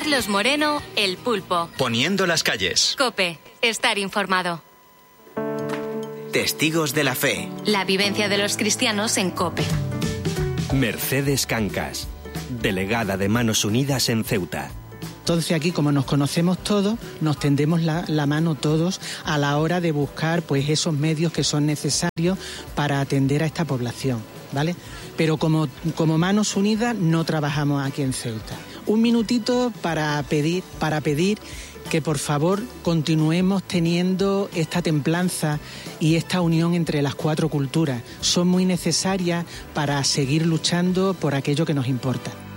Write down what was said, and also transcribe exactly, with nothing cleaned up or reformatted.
Carlos Moreno, El Pulpo. Poniendo las calles. COPE. Estar informado. Testigos de la fe. La vivencia de los cristianos en COPE. Mercedes Cancas, delegada de Manos Unidas en Ceuta. Entonces aquí, como nos conocemos todos, nos tendemos la, la mano todos a la hora de buscar pues esos medios que son necesarios para atender a esta población, ¿vale? Pero como, como Manos Unidas no trabajamos aquí en Ceuta. Un minutito para pedir, para pedir que por favor continuemos teniendo esta templanza y esta unión entre las cuatro culturas. Son muy necesarias para seguir luchando por aquello que nos importa.